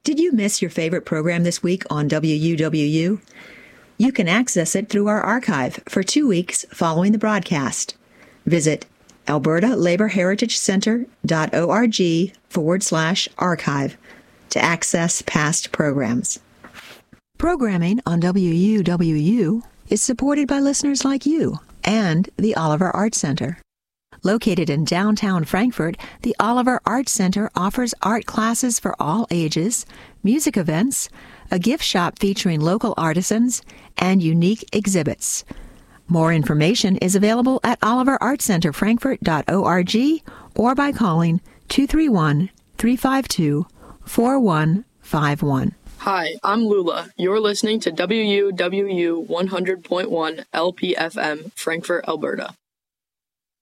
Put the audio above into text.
Did you miss your favorite program this week on WUWU? You can access it through our archive for 2 weeks following the broadcast. Visit albertalaborheritageCenter.org/archive to access past programs. Programming on WUWU is supported by listeners like you and the Oliver Art Center. Located in downtown Frankfort, the Oliver Art Center offers art classes for all ages, music events, a gift shop featuring local artisans, and unique exhibits. More information is available at oliverartcenterfrankfurt.org or by calling 231-352-4151. Hi, I'm Lula. You're listening to WUWU 100.1 LPFM, Frankfort, Alberta.